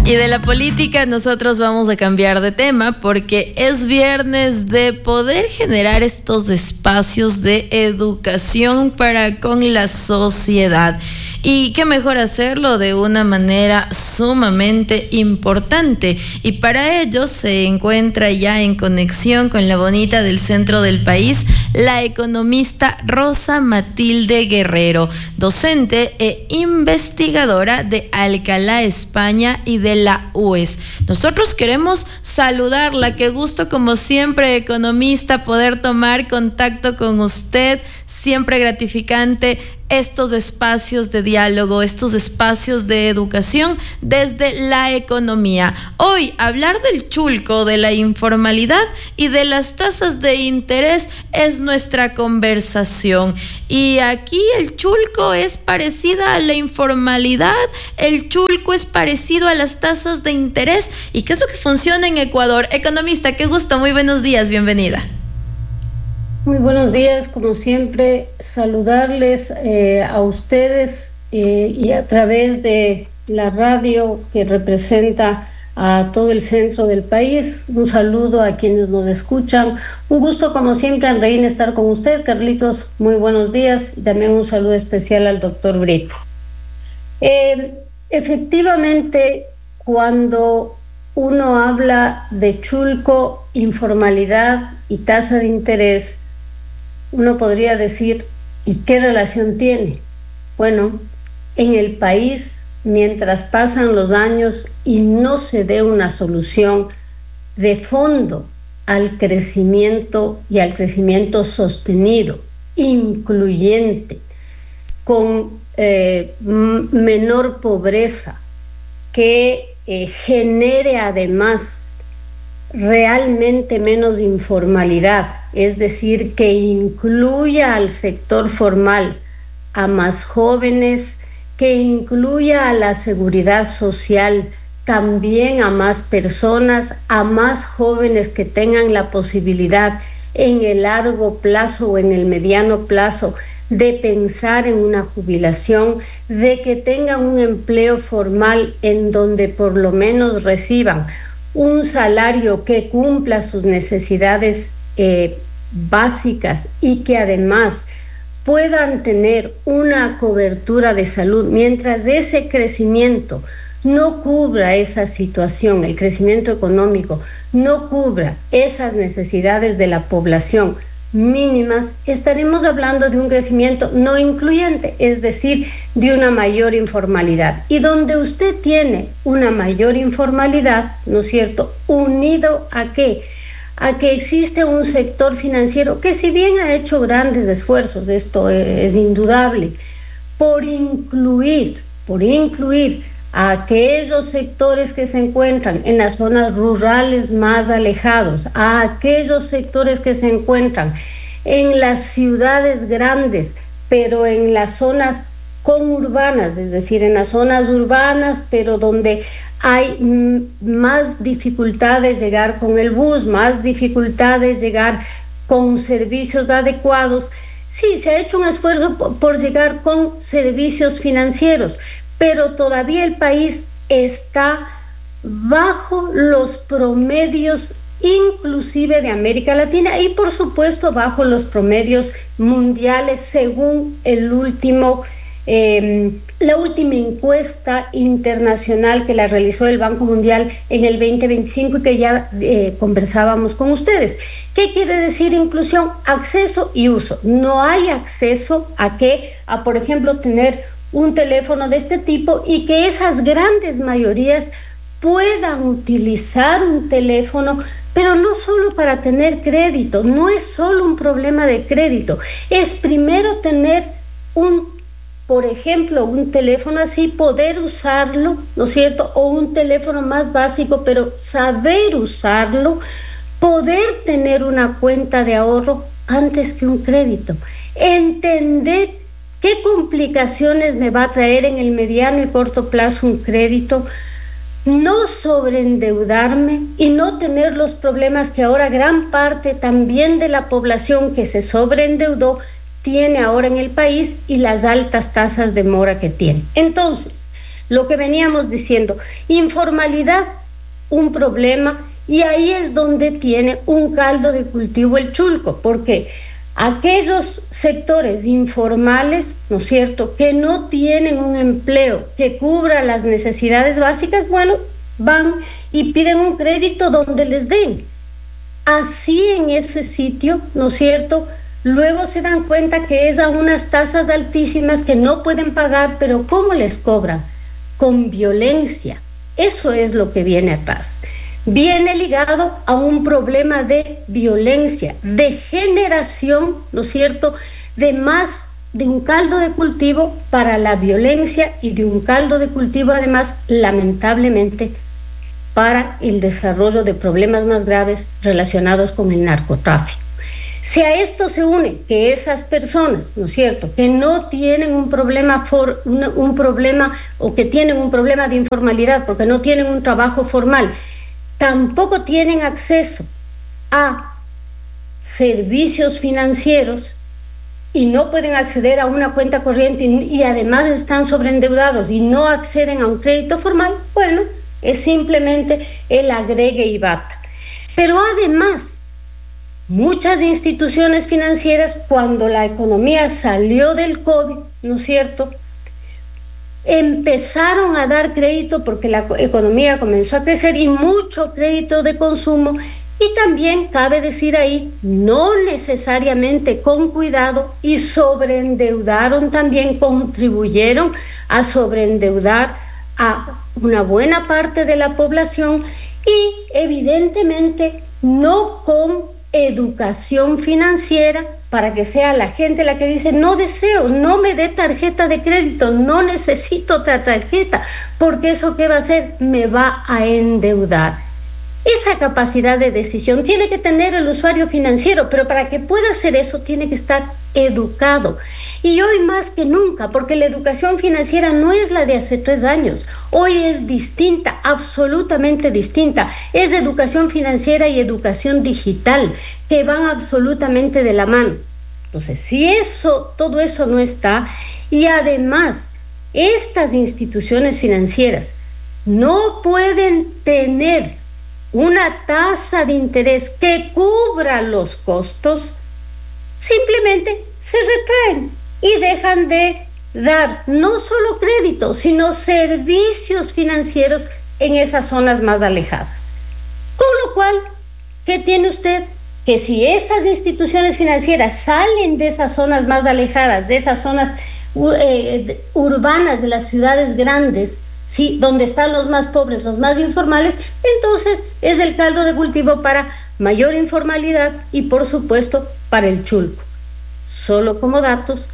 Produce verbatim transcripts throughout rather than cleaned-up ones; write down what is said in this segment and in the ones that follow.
Y de la política nosotros vamos a cambiar de tema porque es viernes de poder generar estos espacios de educación para con la sociedad. Y qué mejor hacerlo de una manera sumamente importante. Y para ello se encuentra ya en conexión con la bonita del centro del país, la economista Rosa Matilde Guerrero, docente e investigadora de Alcalá, España y de la U E S. Nosotros queremos saludarla. Qué gusto, como siempre, economista, poder tomar contacto con usted. Siempre gratificante estos espacios de diálogo, estos espacios de educación desde la economía. Hoy, hablar del chulco, de la informalidad y de las tasas de interés es nuestra conversación. Y aquí el chulco es parecida a la informalidad, el chulco es parecido a las tasas de interés. ¿Y qué es lo que funciona en Ecuador? Economista, qué gusto, muy buenos días, bienvenida. Muy buenos días, como siempre, saludarles eh, a ustedes eh, y a través de la radio que representa a todo el centro del país. Un saludo a quienes nos escuchan. Un gusto, como siempre, Andreina, estar con usted. Carlitos, muy buenos días. Y también un saludo especial al doctor Brito. Eh, efectivamente, cuando uno habla de chulco, informalidad y tasa de interés, uno podría decir, ¿y qué relación tiene? Bueno, en el país, mientras pasan los años y no se dé una solución de fondo al crecimiento y al crecimiento sostenido, incluyente, con eh, menor pobreza, que eh, genere además realmente menos informalidad, es decir, que incluya al sector formal, a más jóvenes, que incluya a la seguridad social, también a más personas, a más jóvenes que tengan la posibilidad en el largo plazo o en el mediano plazo de pensar en una jubilación, de que tengan un empleo formal en donde por lo menos reciban un salario que cumpla sus necesidades eh, básicas y que además puedan tener una cobertura de salud, mientras ese crecimiento no cubra esa situación, el crecimiento económico no cubra esas necesidades de la población mínimas, estaremos hablando de un crecimiento no incluyente, es decir, de una mayor informalidad. Y donde usted tiene una mayor informalidad, ¿no es cierto?, unido a qué? A que existe un sector financiero que, si bien ha hecho grandes esfuerzos, esto es indudable, por incluir, por incluir a aquellos sectores que se encuentran en las zonas rurales más alejados, a aquellos sectores que se encuentran en las ciudades grandes, pero en las zonas conurbanas, es decir, en las zonas urbanas, pero donde hay mm, más dificultades llegar con el bus, más dificultades llegar con servicios adecuados. Sí, se ha hecho un esfuerzo por, por llegar con servicios financieros, pero todavía el país está bajo los promedios inclusive de América Latina y por supuesto bajo los promedios mundiales según el último, eh, la última encuesta internacional que la realizó el Banco Mundial en el veinte veinticinco y que ya eh, conversábamos con ustedes. ¿Qué quiere decir inclusión? Acceso y uso. No hay acceso a qué, a por ejemplo tener un teléfono de este tipo y que esas grandes mayorías puedan utilizar un teléfono, pero no solo para tener crédito, no es solo un problema de crédito, es primero tener un, por ejemplo, un teléfono así, poder usarlo, ¿no es cierto? O un teléfono más básico, pero saber usarlo, poder tener una cuenta de ahorro antes que un crédito, entender ¿qué complicaciones me va a traer en el mediano y corto plazo un crédito? No sobreendeudarme y no tener los problemas que ahora gran parte también de la población que se sobreendeudó tiene ahora en el país y las altas tasas de mora que tiene. Entonces, lo que veníamos diciendo, informalidad, un problema, y ahí es donde tiene un caldo de cultivo el Chulco, porque aquellos sectores informales, ¿no es cierto?, que no tienen un empleo que cubra las necesidades básicas, bueno, van y piden un crédito donde les den. Así en ese sitio, ¿no es cierto?, luego se dan cuenta que es a unas tasas altísimas que no pueden pagar, pero ¿cómo les cobran? Con violencia. Eso es lo que viene atrás. Viene ligado a un problema de violencia, de generación, ¿no es cierto?, de más, de un caldo de cultivo para la violencia y de un caldo de cultivo, además, lamentablemente, para el desarrollo de problemas más graves relacionados con el narcotráfico. Si a esto se une que esas personas, ¿no es cierto?, que no tienen un problema, for, un, un problema o que tienen un problema de informalidad porque no tienen un trabajo formal, tampoco tienen acceso a servicios financieros y no pueden acceder a una cuenta corriente y, y además están sobreendeudados y no acceden a un crédito formal, bueno, es simplemente el agregue y bata. Pero además, muchas instituciones financieras, cuando la economía salió del COVID, ¿no es cierto?, empezaron a dar crédito porque la economía comenzó a crecer y mucho crédito de consumo, y también cabe decir ahí, no necesariamente con cuidado, y sobreendeudaron también, contribuyeron a sobreendeudar a una buena parte de la población y evidentemente no con educación financiera para que sea la gente la que dice no deseo, no me dé tarjeta de crédito, no necesito otra tarjeta, porque eso ¿qué va a hacer? Me va a endeudar. Esa capacidad de decisión tiene que tener el usuario financiero, pero para que pueda hacer eso tiene que estar educado. Y hoy más que nunca, porque la educación financiera no es la de hace tres años, hoy es distinta, absolutamente distinta. Es educación financiera y educación digital, que van absolutamente de la mano. Entonces, si eso, todo eso no está, y además estas instituciones financieras no pueden tener una tasa de interés que cubra los costos, simplemente se retraen y dejan de dar no solo crédito, sino servicios financieros en esas zonas más alejadas. Con lo cual, ¿qué tiene usted? Que si esas instituciones financieras salen de esas zonas más alejadas, de esas zonas eh, urbanas de las ciudades grandes, ¿sí?, donde están los más pobres, los más informales, entonces es el caldo de cultivo para mayor informalidad y, por supuesto, para el Chulco. Solo como datos,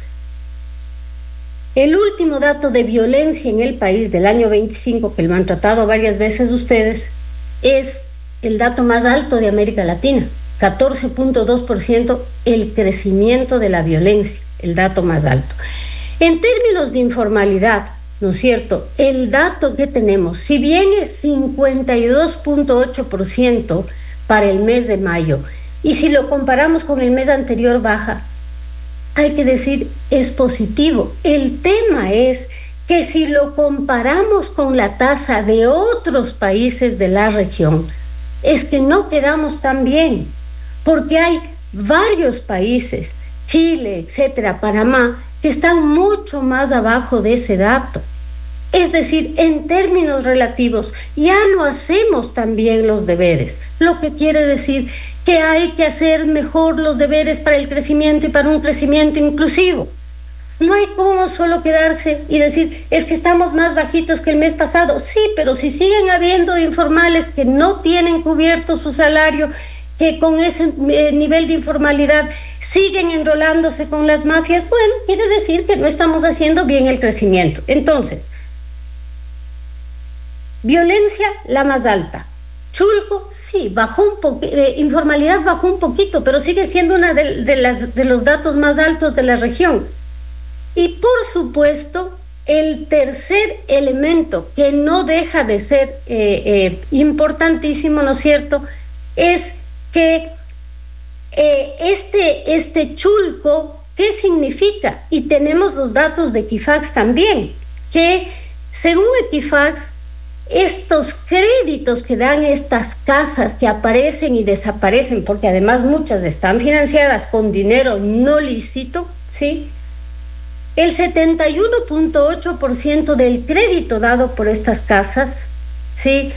el último dato de violencia en el país del año veinticinco, que lo han tratado varias veces ustedes, es el dato más alto de América Latina, catorce punto dos por ciento el crecimiento de la violencia, el dato más alto. En términos de informalidad, ¿no es cierto?, el dato que tenemos, si bien es cincuenta y dos punto ocho por ciento para el mes de mayo, y si lo comparamos con el mes anterior baja, hay que decir, es positivo. El tema es que si lo comparamos con la tasa de otros países de la región, es que no quedamos tan bien, porque hay varios países, Chile, etcétera, Panamá, que están mucho más abajo de ese dato. Es decir, en términos relativos, ya no hacemos tan bien los deberes, lo que quiere decir que hay que hacer mejor los deberes para el crecimiento y para un crecimiento inclusivo. No hay como solo quedarse y decir, es que estamos más bajitos que el mes pasado. Sí, pero si siguen habiendo informales que no tienen cubierto su salario, que con ese eh, nivel de informalidad siguen enrolándose con las mafias, bueno, quiere decir que no estamos haciendo bien el crecimiento. Entonces, violencia la más alta. Chulco, sí, bajó un poco, eh, informalidad bajó un poquito, pero sigue siendo uno de, de, las, de los datos más altos de la región. Y por supuesto, el tercer elemento que no deja de ser eh, eh, importantísimo, ¿no es cierto?, es que eh, este, este Chulco, ¿qué significa? Y tenemos los datos de Kifax también, que Según Equifax, estos créditos que dan estas casas que aparecen y desaparecen, porque además muchas están financiadas con dinero no lícito, ¿sí? El setenta y uno punto ocho por ciento del crédito dado por estas casas, ¿sí?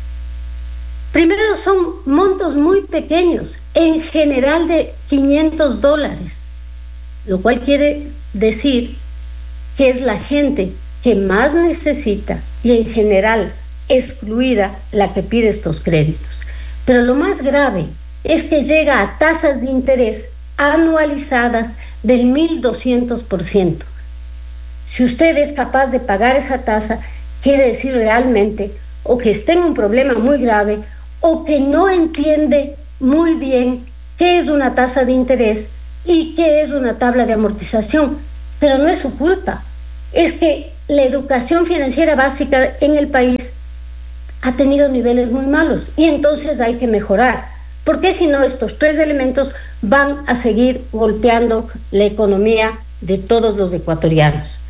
Primero son montos muy pequeños, en general de quinientos dólares, lo cual quiere decir que es la gente que más necesita y en general excluida la que pide estos créditos. Pero lo más grave es que llega a tasas de interés anualizadas del mil doscientos por ciento. Si usted es capaz de pagar esa tasa, quiere decir realmente o que está en un problema muy grave o que no entiende muy bien qué es una tasa de interés y qué es una tabla de amortización. Pero no es su culpa. Es que la educación financiera básica en el país ha tenido niveles muy malos y entonces hay que mejorar, porque si no estos tres elementos van a seguir golpeando la economía de todos los ecuatorianos.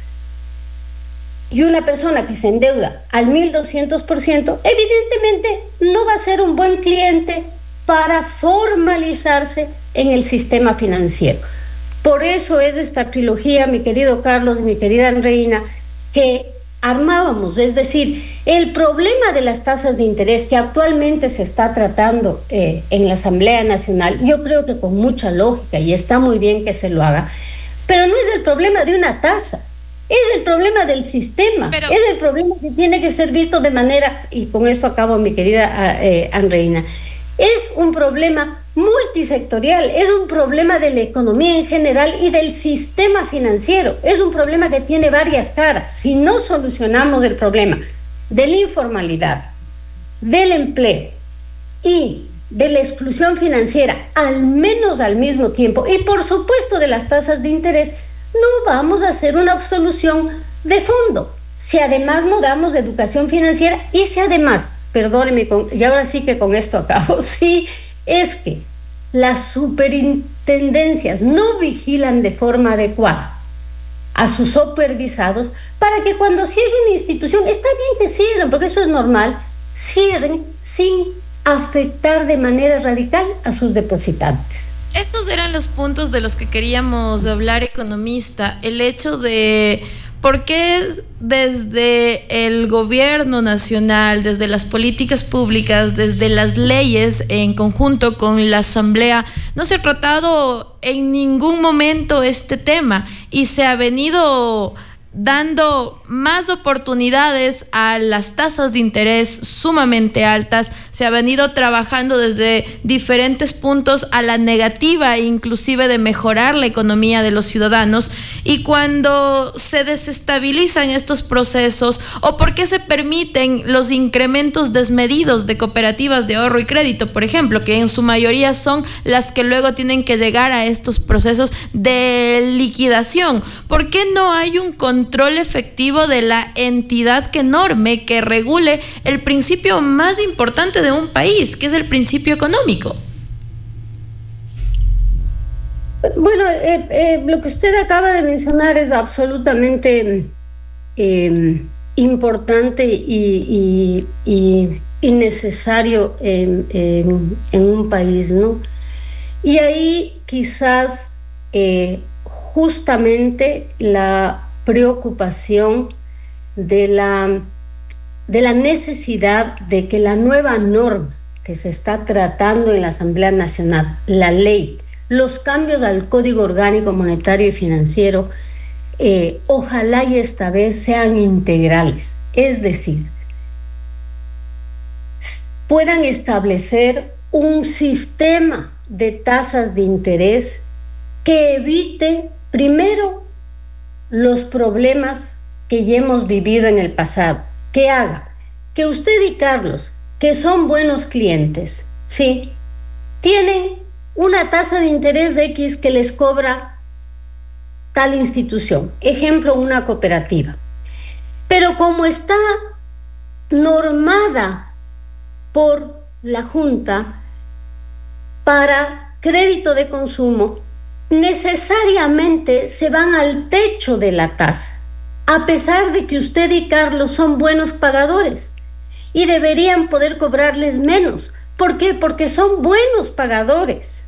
Y una persona que se endeuda al mil doscientos por ciento evidentemente no va a ser un buen cliente para formalizarse en el sistema financiero. Por eso es esta trilogía, mi querido Carlos y mi querida Reina, que armábamos, es decir, el problema de las tasas de interés que actualmente se está tratando eh, en la Asamblea Nacional, yo creo que con mucha lógica y está muy bien que se lo haga, pero no es el problema de una tasa, es el problema del sistema, pero... es el problema que tiene que ser visto de manera, y con esto acabo mi querida eh, Andreina, es un problema multisectorial, es un problema de la economía en general y del sistema financiero, es un problema que tiene varias caras. Si no solucionamos el problema de la informalidad, del empleo y de la exclusión financiera, al menos al mismo tiempo, y por supuesto de las tasas de interés, no vamos a hacer una solución de fondo. Si además no damos educación financiera y si además, perdóneme, con, y ahora sí que con esto acabo, sí, es que las superintendencias no vigilan de forma adecuada a sus supervisados para que cuando cierre una institución, está bien que cierren, porque eso es normal, cierren sin afectar de manera radical a sus depositantes. Estos eran los puntos de los que queríamos hablar, economista. El hecho de por qué desde el gobierno nacional, desde las políticas públicas, desde las leyes en conjunto con la Asamblea, no se ha tratado en ningún momento este tema y se ha venido dando más oportunidades a las tasas de interés sumamente altas. Se ha venido trabajando desde diferentes puntos a la negativa inclusive de mejorar la economía de los ciudadanos, y cuando se desestabilizan estos procesos o por qué se permiten los incrementos desmedidos de cooperativas de ahorro y crédito, por ejemplo, que en su mayoría son las que luego tienen que llegar a estos procesos de liquidación, ¿por qué no hay un control efectivo de la entidad que norme, que regule el principio más importante de un país, que es el principio económico? Bueno, eh, eh, lo que usted acaba de mencionar es absolutamente eh, importante y, y, y, y necesario en, en, en un país, ¿no? Y ahí quizás eh, justamente la preocupación de la, de la necesidad de que la nueva norma que se está tratando en la Asamblea Nacional, la ley, los cambios al Código Orgánico Monetario y Financiero, eh, ojalá y esta vez sean integrales, es decir, puedan establecer un sistema de tasas de interés que evite, primero, los problemas que ya hemos vivido en el pasado, que haga que usted y Carlos, que son buenos clientes, ¿sí?, tienen una tasa de interés de X que les cobra tal institución, ejemplo, una cooperativa. Pero como está normada por la Junta para crédito de consumo, necesariamente se van al techo de la tasa. a pesar de que usted y Carlos son buenos pagadores y deberían poder cobrarles menos. ¿Por qué? Porque son buenos pagadores.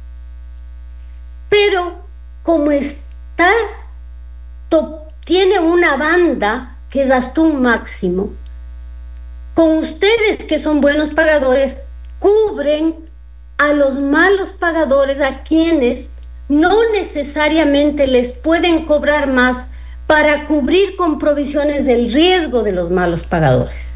Pero como está, tiene una banda que es hasta un máximo, con ustedes que son buenos pagadores, cubren a los malos pagadores, a quienes no necesariamente les pueden cobrar más para cubrir con provisiones del riesgo de los malos pagadores.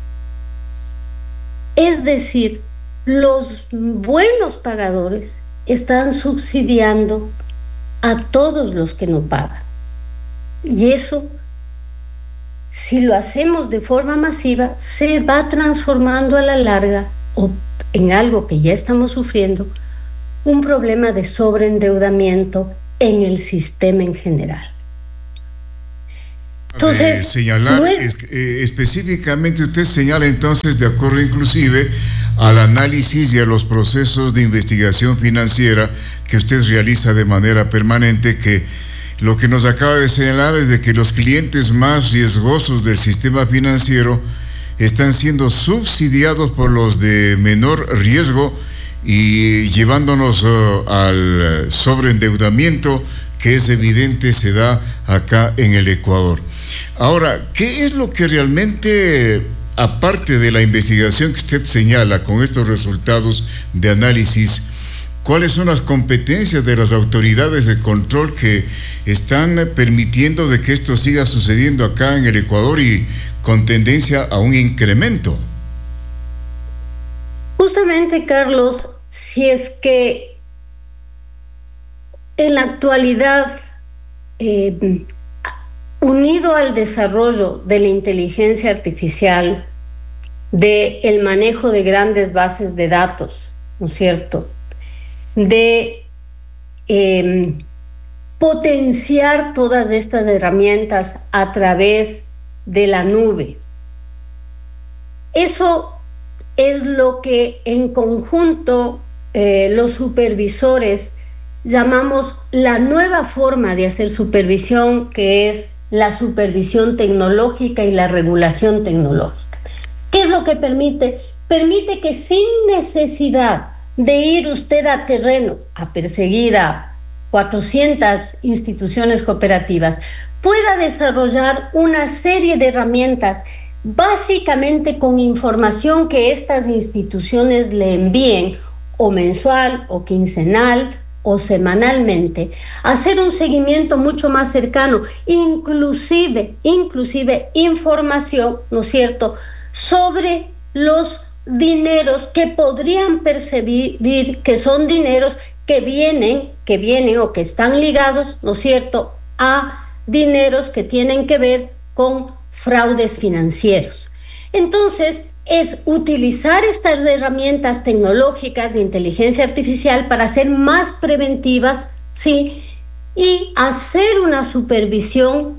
Es decir, los buenos pagadores están subsidiando a todos los que no pagan. Y eso, si lo hacemos de forma masiva, se va transformando a la larga, o en algo que ya estamos sufriendo, un problema de sobreendeudamiento en el sistema en general. Entonces, de señalar no es... eh, específicamente usted señala entonces, de acuerdo inclusive al análisis y a los procesos de investigación financiera que usted realiza de manera permanente, que lo que nos acaba de señalar es de que los clientes más riesgosos del sistema financiero están siendo subsidiados por los de menor riesgo y llevándonos uh, al sobreendeudamiento que es evidente se da acá en el Ecuador. Ahora, ¿qué es lo que realmente, aparte de la investigación que usted señala con estos resultados de análisis, cuáles son las competencias de las autoridades de control que están permitiendo de que esto siga sucediendo acá en el Ecuador y con tendencia a un incremento? Justamente, Carlos, si es que en la actualidad, eh, unido al desarrollo de la inteligencia artificial, del manejo de grandes bases de datos, ¿no es cierto?, de eh, potenciar todas estas herramientas a través de la nube. Eso es lo que en conjunto eh, los supervisores llamamos la nueva forma de hacer supervisión, que es la supervisión tecnológica y la regulación tecnológica. ¿Qué es lo que permite? Permite que sin necesidad de ir usted a terreno a perseguir a cuatrocientas instituciones cooperativas, pueda desarrollar una serie de herramientas, básicamente con información que estas instituciones le envíen o mensual o quincenal o semanalmente, hacer un seguimiento mucho más cercano, inclusive, inclusive información, ¿no es cierto?, sobre los dineros que podrían percibir que son dineros que vienen, que vienen o que están ligados, ¿no es cierto?, a dineros que tienen que ver con fraudes financieros. Entonces, es utilizar estas herramientas tecnológicas de inteligencia artificial para ser más preventivas, ¿sí?, y hacer una supervisión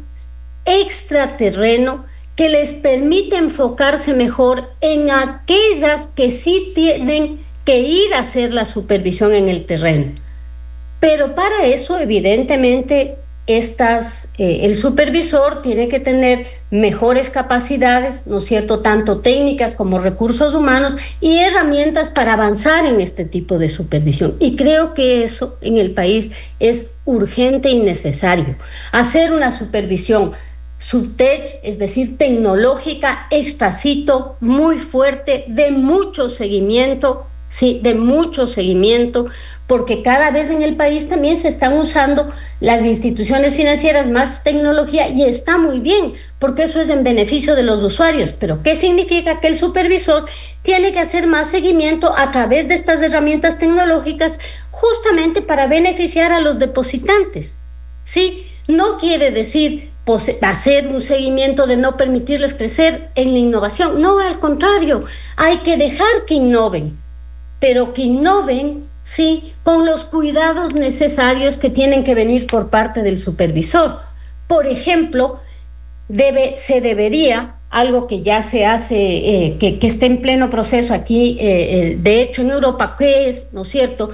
extraterreno que les permite enfocarse mejor en aquellas que sí tienen que ir a hacer la supervisión en el terreno. Pero para eso, evidentemente, estas, eh, el supervisor tiene que tener mejores capacidades, ¿no es cierto?, tanto técnicas como recursos humanos y herramientas para avanzar en este tipo de supervisión. Y creo que eso en el país es urgente y necesario. Hacer una supervisión subtech, es decir, tecnológica, extracito, muy fuerte, de mucho seguimiento, sí, de mucho seguimiento, porque cada vez en el país también se están usando las instituciones financieras más tecnología, y está muy bien, porque eso es en beneficio de los usuarios. Pero ¿qué significa? Que el supervisor tiene que hacer más seguimiento a través de estas herramientas tecnológicas, justamente para beneficiar a los depositantes, ¿sí? No quiere decir hacer un seguimiento de no permitirles crecer en la innovación. No, al contrario, hay que dejar que innoven, pero que innoven, sí, con los cuidados necesarios que tienen que venir por parte del supervisor. Por ejemplo, debe, se debería, algo que ya se hace, eh, que, que está en pleno proceso aquí, eh, eh, de hecho en Europa, que es, ¿no es cierto?,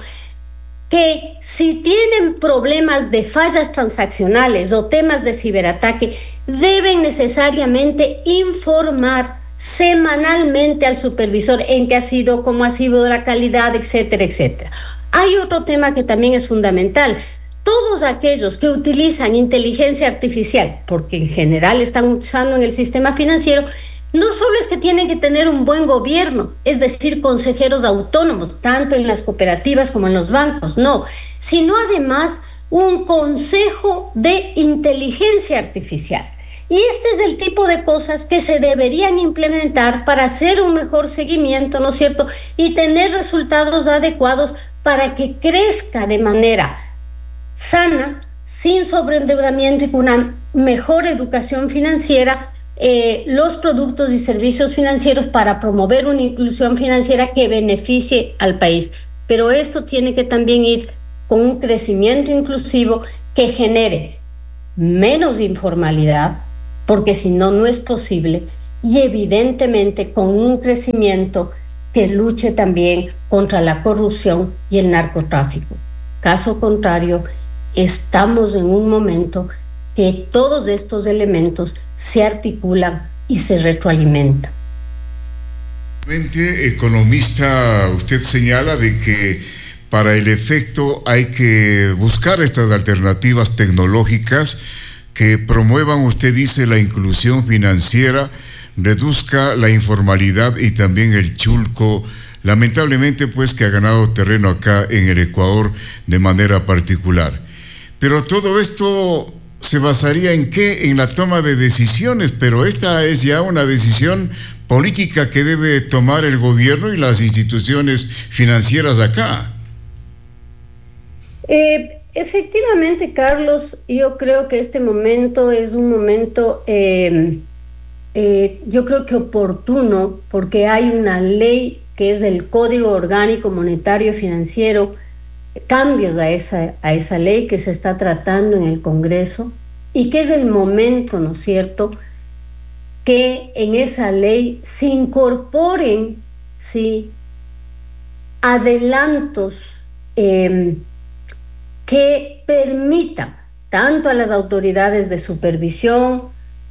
que si tienen problemas de fallas transaccionales o temas de ciberataque, deben necesariamente informar semanalmente al supervisor en qué ha sido, cómo ha sido la calidad, etcétera, etcétera. Hay otro tema que también es fundamental. Todos aquellos que utilizan inteligencia artificial, porque en general están usando en el sistema financiero, no solo es que tienen que tener un buen gobierno, es decir, consejeros autónomos, tanto en las cooperativas como en los bancos, no, sino además un consejo de inteligencia artificial. Y este es el tipo de cosas que se deberían implementar para hacer un mejor seguimiento, ¿no es cierto? Y tener resultados adecuados para que crezca de manera sana, sin sobreendeudamiento y con una mejor educación financiera, eh, los productos y servicios financieros para promover una inclusión financiera que beneficie al país. Pero esto tiene que también ir con un crecimiento inclusivo que genere menos informalidad, porque si no, no es posible, y evidentemente con un crecimiento que luche también contra la corrupción y el narcotráfico. Caso contrario, estamos en un momento que todos estos elementos se articulan y se retroalimentan. Economista, usted señala de que para el efecto hay que buscar estas alternativas tecnológicas que promuevan, usted dice, la inclusión financiera, reduzca la informalidad y también el chulco, lamentablemente pues que ha ganado terreno acá en el Ecuador de manera particular. Pero todo esto se basaría en qué? En la toma de decisiones, pero esta es ya una decisión política que debe tomar el gobierno y las instituciones financieras acá. Eh, efectivamente, Carlos, yo creo que este momento es un momento, eh, eh, yo creo que oportuno, porque hay una ley que es el Código Orgánico Monetario Financiero, cambios a esa, a esa ley que se está tratando en el Congreso y que es el momento, ¿no es cierto?, que en esa ley se incorporen, ¿sí?, adelantos eh, que permitan tanto a las autoridades de supervisión,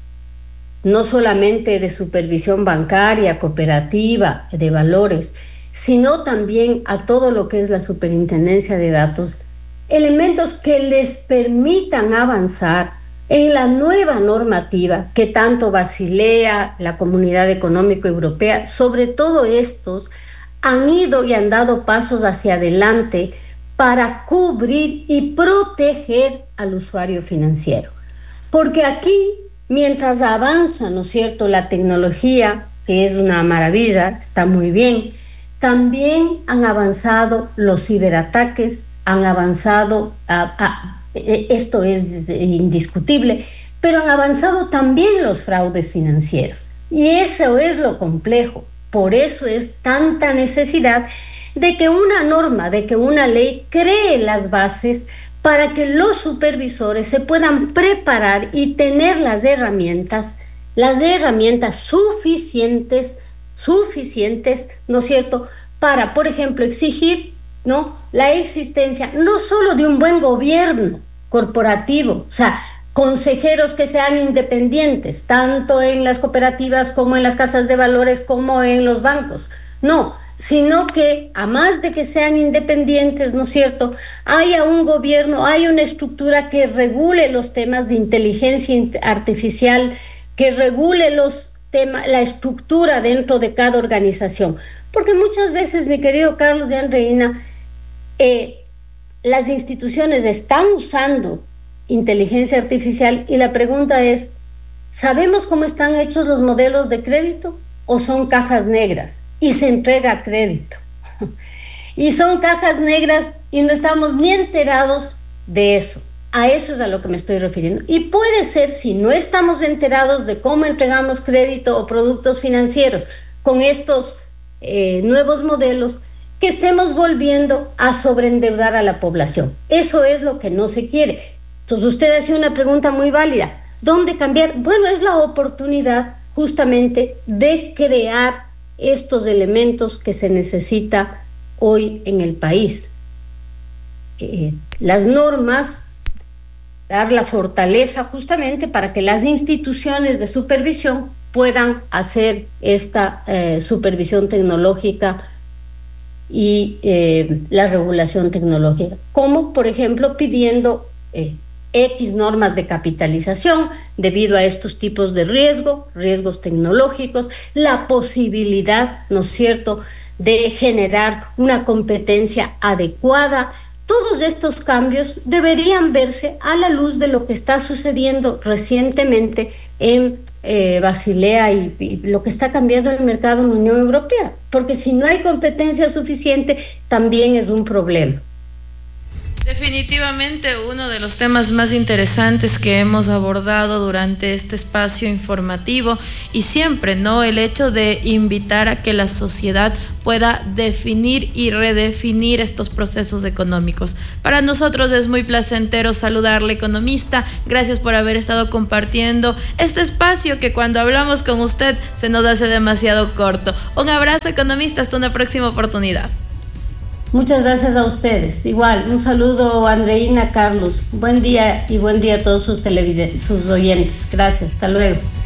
no solamente de supervisión bancaria, cooperativa, de valores, sino también a todo lo que es la superintendencia de datos, elementos que les permitan avanzar en la nueva normativa que tanto Basilea, la Comunidad Económica Europea, sobre todo estos, han ido y han dado pasos hacia adelante para cubrir y proteger al usuario financiero. Porque aquí, mientras avanza, ¿no es cierto?, la tecnología, que es una maravilla, está muy bien, también han avanzado los ciberataques, han avanzado, a, a, esto es indiscutible, pero han avanzado también los fraudes financieros. Y eso es lo complejo. Por eso es tanta necesidad de que una norma, de que una ley cree las bases para que los supervisores se puedan preparar y tener las herramientas, las herramientas suficientes, suficientes, ¿no es cierto?, para, por ejemplo, exigir, ¿no?, la existencia no solo de un buen gobierno corporativo, o sea, consejeros que sean independientes, tanto en las cooperativas como en las casas de valores como en los bancos, no, sino que, a más de que sean independientes, ¿no es cierto?, haya un gobierno, hay una estructura que regule los temas de inteligencia artificial, que regule los temas, la estructura dentro de cada organización. Porque muchas veces, mi querido Carlos y Andreina, eh, las instituciones están usando inteligencia artificial y la pregunta es, ¿sabemos cómo están hechos los modelos de crédito o son cajas negras y se entrega crédito? Y son cajas negras y no estamos ni enterados de eso. A eso es a lo que me estoy refiriendo. Y puede ser, si no estamos enterados de cómo entregamos crédito o productos financieros con estos eh, nuevos modelos, que estemos volviendo a sobreendeudar a la población. Eso es lo que no se quiere. Entonces usted hace una pregunta muy válida. ¿Dónde cambiar? Bueno, es la oportunidad justamente de crear estos elementos que se necesita hoy en el país. Eh, las normas dar la fortaleza justamente para que las instituciones de supervisión puedan hacer esta eh, supervisión tecnológica y eh, la regulación tecnológica, como por ejemplo pidiendo eh, X normas de capitalización debido a estos tipos de riesgo, riesgos tecnológicos, la posibilidad, ¿no es cierto?, de generar una competencia adecuada. Todos estos cambios deberían verse a la luz de lo que está sucediendo recientemente en eh, Basilea y, y lo que está cambiando el mercado en la Unión Europea, porque si no hay competencia suficiente, también es un problema. Definitivamente uno de los temas más interesantes que hemos abordado durante este espacio informativo, y siempre, ¿no?, el hecho de invitar a que la sociedad pueda definir y redefinir estos procesos económicos. Para nosotros es muy placentero saludarle, economista. Gracias por haber estado compartiendo este espacio que cuando hablamos con usted se nos hace demasiado corto. Un abrazo, economista, hasta una próxima oportunidad. Muchas gracias a ustedes. Igual, un saludo, Andreina, Carlos. Buen día y buen día a todos sus televidentes, sus oyentes. Gracias, hasta luego.